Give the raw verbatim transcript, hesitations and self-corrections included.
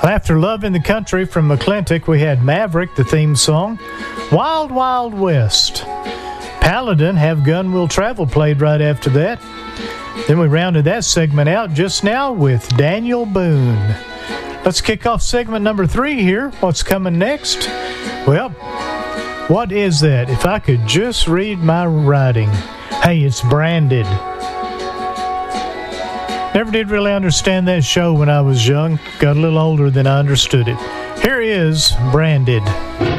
Well, after Love in the Country from McClintock, we had Maverick, the theme song. Wild Wild West. Paladin, Have Gun Will Travel, played right after that. Then we rounded that segment out just now with Daniel Boone. Let's kick off segment number three here. What's coming next? Well, what is that? If I could just read my writing. Hey, it's Branded. Never did really understand that show when I was young. Got a little older than I understood it. Here is Branded.